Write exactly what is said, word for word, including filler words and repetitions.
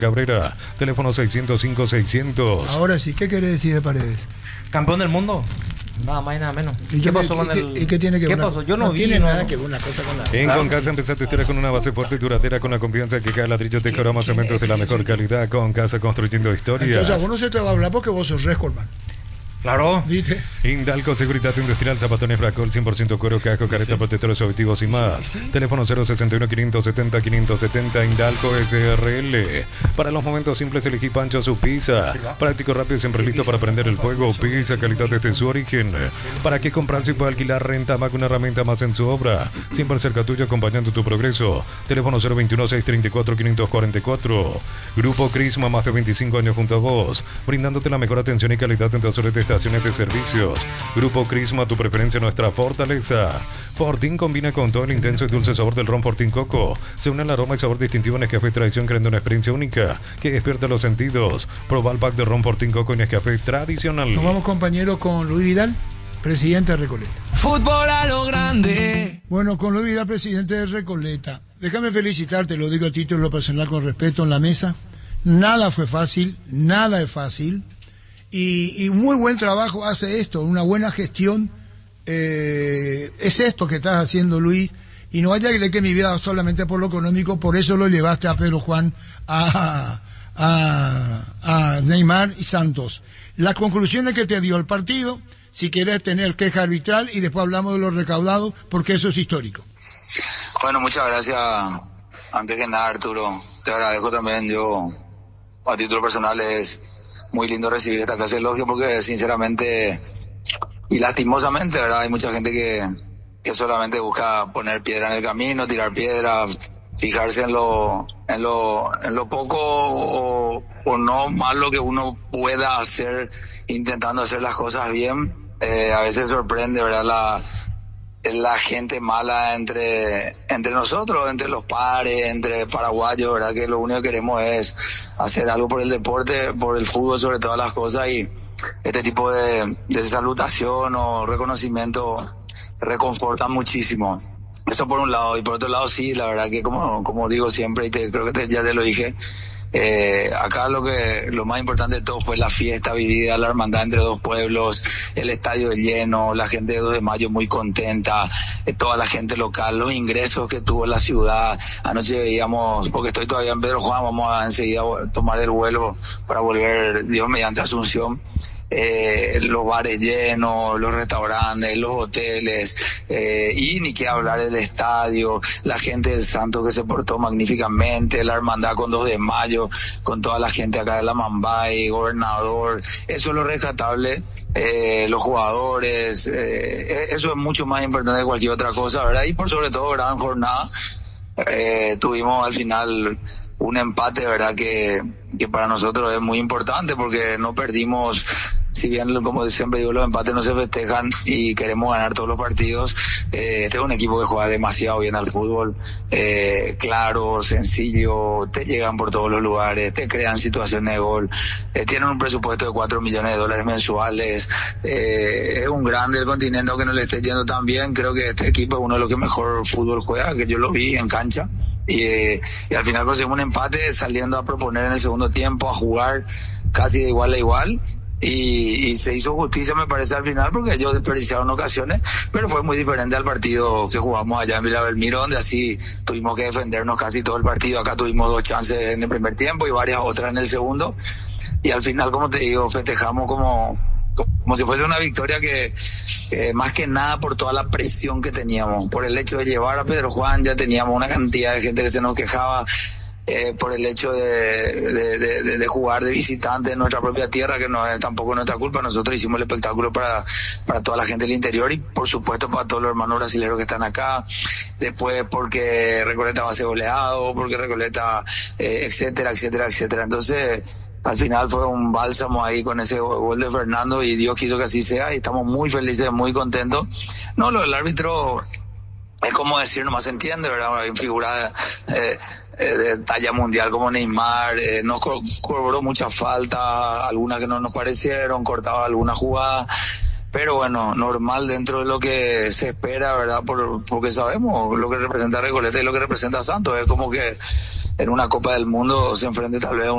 Cabrera, teléfono seiscientos cinco seiscientos. Ahora sí, ¿qué quiere decir de Paredes? Campeón del mundo. Nada más y nada menos. ¿Y qué qué pasó y, con y, el.? ¿Y qué tiene que ver? ¿Qué pasó? Yo no, no vi. tiene no, nada no. que ver una cosa con la En otra. Concasa empezá tu historia con una base fuerte y duradera con la confianza que cada ladrillo te decoramos cementos de la mejor calidad. Concasa construyendo historias. Entonces a vos no se te va a hablar porque vos sos Rescolman. Claro. ¿Viste? Indalco Seguridad Industrial, zapatones Bracol, cien por ciento cuero, casco, careta, sí. protectores objetivos y más. Sí, sí. Teléfono cero sesenta y uno, quinientos setenta, quinientos setenta, Indalco S R L. Para los momentos simples elegí Pancho su pizza. Práctico, rápido y siempre listo para prender el fuego. Pizza, calidad desde su origen. ¿Para qué comprar si puede alquilar renta más que una herramienta más en su obra? Siempre cerca tuyo acompañando tu progreso. Teléfono cero veintiuno, seiscientos treinta y cuatro, quinientos cuarenta y cuatro. Grupo Crisma, más de veinticinco años junto a vos. Brindándote la mejor atención y calidad en todas horas de estaciones de servicios. Grupo Crisma, tu preferencia, nuestra fortaleza. Fortín combina con todo el intenso y dulce sabor del ron Fortín Coco. Se une el aroma y sabor distintivo en Nescafé Tradición, creando una experiencia única que despierta los sentidos. Proba el pack de ron Fortín Coco y Nescafé Tradicional. Nos vamos, compañeros, con Luis Vidal, presidente de Recoleta. Fútbol a lo grande. Bueno, con Luis Vidal, presidente de Recoleta. Déjame felicitarte, lo digo a título personal con respeto en la mesa. Nada fue fácil, nada es fácil. Y, y muy buen trabajo hace esto, una buena gestión. Eh, es esto que estás haciendo, Luis. Y no vaya a creer que mi vida solamente por lo económico, por eso lo llevaste a Pedro Juan, a, a, a Neymar y Santos. Las conclusiones que te dio el partido, si quieres tener queja arbitral, y después hablamos de los recaudados, porque eso es histórico. Bueno, muchas gracias. Antes que nada, Arturo, te agradezco también. Yo, a título personal, es muy lindo recibir esta clase de elogio porque sinceramente y lastimosamente, ¿verdad? Hay mucha gente que, que solamente busca poner piedra en el camino, tirar piedra, fijarse en lo, en lo, en lo poco o, o no malo que uno pueda hacer intentando hacer las cosas bien. Eh, a veces sorprende, ¿verdad? La, la gente mala entre entre nosotros, entre los pares, entre paraguayos, ¿verdad? Que lo único que queremos es hacer algo por el deporte, por el fútbol sobre todas las cosas, y este tipo de, de salutación o reconocimiento reconforta muchísimo. Eso por un lado, y por otro lado sí, la verdad que como como digo siempre, y te, creo que te, ya te lo dije, Eh, acá lo que lo más importante de todo fue la fiesta vivida, la hermandad entre dos pueblos, el estadio lleno, la gente de dos de mayo muy contenta, eh, toda la gente local, los ingresos que tuvo la ciudad. Anoche veíamos, porque estoy todavía en Pedro Juan, vamos a enseguida tomar el vuelo para volver, Dios mediante, Asunción. Eh, los bares llenos, los restaurantes, los hoteles, eh, y ni qué hablar del estadio, la gente del Santo que se portó magníficamente, la hermandad con dos de mayo, con toda la gente acá de la Mambay, gobernador, eso es lo rescatable. Eh, los jugadores, eh, eso es mucho más importante que cualquier otra cosa, ¿verdad? Y por sobre todo, gran jornada. Eh, tuvimos al final un empate, ¿verdad? Que, que para nosotros es muy importante porque no perdimos. Si bien, como siempre digo, los empates no se festejan y queremos ganar todos los partidos, eh, este es un equipo que juega demasiado bien al fútbol, eh, claro, sencillo, te llegan por todos los lugares, te crean situaciones de gol, eh, tienen un presupuesto de cuatro millones de dólares mensuales, eh, es un grande del continente, aunque no le esté yendo tan bien. Creo que este equipo es uno de los que mejor fútbol juega, que yo lo vi en cancha. Y, eh, y al final conseguimos un empate saliendo a proponer en el segundo tiempo, a jugar casi de igual a igual. Y, y se hizo justicia, me parece, al final, porque ellos desperdiciaron ocasiones, pero fue muy diferente al partido que jugamos allá en Villa Belmiro, donde así tuvimos que defendernos casi todo el partido. Acá tuvimos dos chances en el primer tiempo y varias otras en el segundo, y al final, como te digo, festejamos como como si fuese una victoria que, eh, más que nada por toda la presión que teníamos, por el hecho de llevar a Pedro Juan. Ya teníamos una cantidad de gente que se nos quejaba, Eh, por el hecho de, de, de, de jugar de visitante en nuestra propia tierra, que no es tampoco nuestra culpa. Nosotros hicimos el espectáculo para, para toda la gente del interior y por supuesto para todos los hermanos brasileños que están acá. Después porque Recoleta va a ser goleado, porque Recoleta, eh, etcétera, etcétera, etcétera. Entonces al final fue un bálsamo ahí con ese gol de Fernando, y Dios quiso que así sea, y estamos muy felices, muy contentos. No, lo del árbitro es como decir, nomás se entiende, ¿verdad? Hay figuras eh, eh, de talla mundial como Neymar, eh, nos co- cobró muchas faltas, algunas que no nos parecieron, cortaba alguna jugada, pero bueno, normal dentro de lo que se espera, ¿verdad? Por, porque sabemos lo que representa Recoleta y lo que representa Santos. Es como que en una Copa del Mundo se enfrente tal vez a